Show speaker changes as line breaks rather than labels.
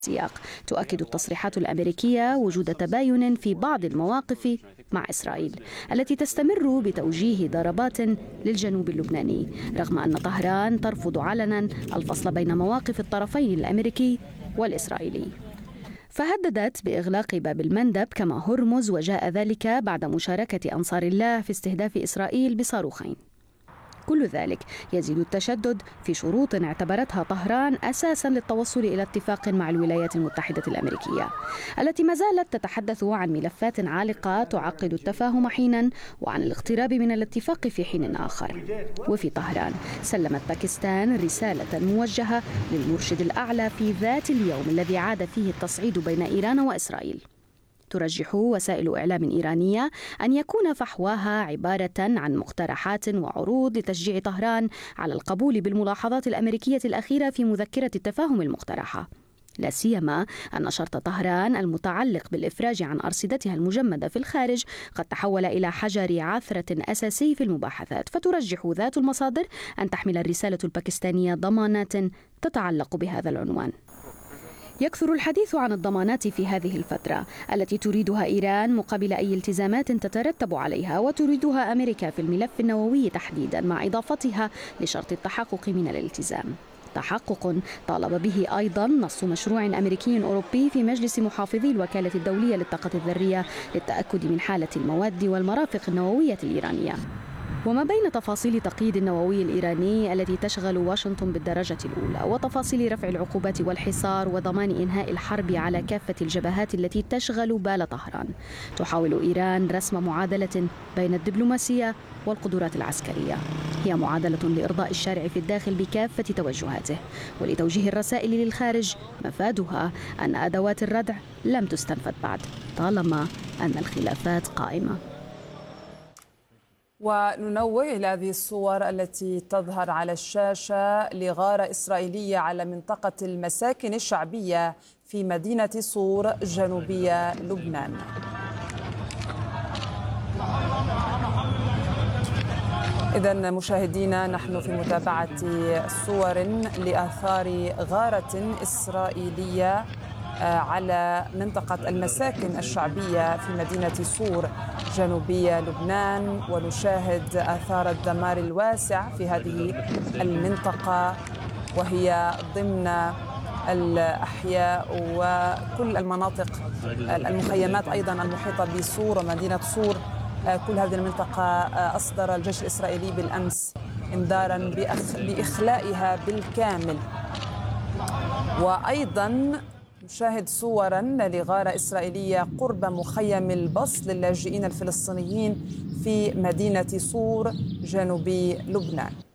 السياق. تؤكد التصريحات الأمريكية وجود تباين في بعض المواقف مع إسرائيل التي تستمر بتوجيه ضربات للجنوب اللبناني، رغم أن طهران ترفض علنا الفصل بين مواقف الطرفين الأمريكي والإسرائيلي. فهددت بإغلاق باب المندب كما هرمز، وجاء ذلك بعد مشاركة أنصار الله في استهداف إسرائيل بصاروخين. كل ذلك يزيد التشدد في شروط اعتبرتها طهران أساساً للتوصل إلى اتفاق مع الولايات المتحدة الأمريكية، التي ما زالت تتحدث عن ملفات عالقة تعقد التفاهم حيناً وعن الاقتراب من الاتفاق في حين آخر. وفي طهران سلمت باكستان رسالة موجهة للمرشد الأعلى في ذات اليوم الذي عاد فيه التصعيد بين إيران وإسرائيل. ترجح وسائل إعلام إيرانية أن يكون فحواها عبارة عن مقترحات وعروض لتشجيع طهران على القبول بالملاحظات الأمريكية الأخيرة في مذكرة التفاهم المقترحة، لا سيما أن شرط طهران المتعلق بالإفراج عن أرصدتها المجمدة في الخارج قد تحول إلى حجر عثرة أساسي في المباحثات. فترجح ذات المصادر أن تحمل الرسالة الباكستانية ضمانات تتعلق بهذا العنوان. يكثر الحديث عن الضمانات في هذه الفترة التي تريدها إيران مقابل أي التزامات تترتب عليها، وتريدها أمريكا في الملف النووي تحديدا، مع إضافتها لشرط التحقق من الالتزام، تحقق طالب به أيضا نص مشروع أمريكي أوروبي في مجلس محافظي الوكالة الدولية للطاقة الذرية للتأكد من حالة المواد والمرافق النووية الإيرانية. وما بين تفاصيل تقييد النووي الإيراني التي تشغل واشنطن بالدرجة الأولى، وتفاصيل رفع العقوبات والحصار وضمان إنهاء الحرب على كافة الجبهات التي تشغل بال طهران، تحاول إيران رسم معادلة بين الدبلوماسية والقدرات العسكرية. هي معادلة لإرضاء الشارع في الداخل بكافة توجهاته، ولتوجيه الرسائل للخارج مفادها أن أدوات الردع لم تستنفد بعد، طالما أن الخلافات قائمة.
وننوه إلى هذه الصور التي تظهر على الشاشة لغارة إسرائيلية على منطقة المساكن الشعبية في مدينة صور جنوبية لبنان. إذن مشاهدينا، نحن في متابعة صور لآثار غارة إسرائيلية على منطقة المساكن الشعبية في مدينة صور جنوبية لبنان، ونشاهد آثار الدمار الواسع في هذه المنطقة، وهي ضمن الأحياء وكل المناطق المخيمات أيضا المحيطة بصور ومدينة صور. كل هذه المنطقة أصدر الجيش الإسرائيلي بالأمس إنذارا بإخلائها بالكامل. وأيضا نشاهد صورا لغارة إسرائيلية قرب مخيم البسط للاجئين الفلسطينيين في مدينة صور جنوبي لبنان.